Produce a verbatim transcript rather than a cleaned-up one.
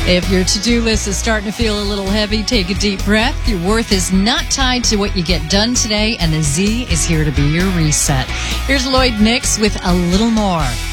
If your to-do list is starting to feel a little heavy, take a deep breath. Your worth is not tied to what you get done today, and the Z is here to be your reset. Here's Lloyd Nix with A Little More.